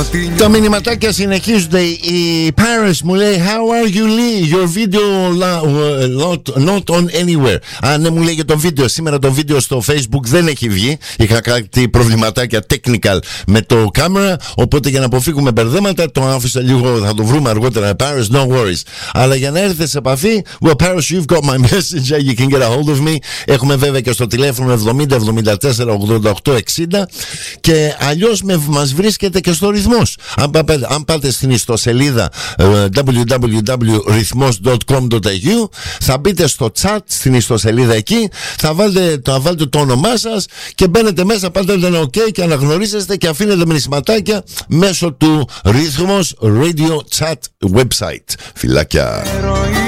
Τα μηνυματάκια συνεχίζονται. Η Paris μου λέει How are you Lee? Your video not on anywhere. Ναι, μου λέει για το βίντεο. Σήμερα το βίντεο στο Facebook δεν έχει βγει. Είχα κάτι προβληματάκια technical με το κάμερα. Οπότε για να αποφύγουμε μπερδέματα το άφησα λίγο. Θα το βρούμε αργότερα. Paris, no worries. Αλλά για να έρθετε σε επαφή, well Paris, you've got my messenger. You can get a hold of me. Έχουμε βέβαια και στο τηλέφωνο 70 74 88 60. Και αλλιώς μας βρίσκεται και στο Ρυθμός. Αν πάτε στην ιστοσελίδα www.rythmos.com.au, θα μπείτε στο chat στην ιστοσελίδα εκεί, θα βάλετε το όνομά σας και μπαίνετε μέσα, πάτε ένα OK και αναγνωρίζεστε και αφήνετε μηνυματάκια μέσω του Rhythmos Radio Chat website. Φιλάκια.